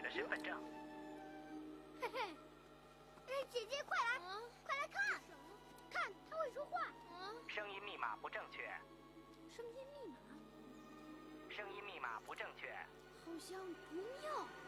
的身份证。 嘿嘿，姐姐快来，快来看，看他会说话。 声音密码不正确。 声音密码？ 声音密码不正确。 好像不妙。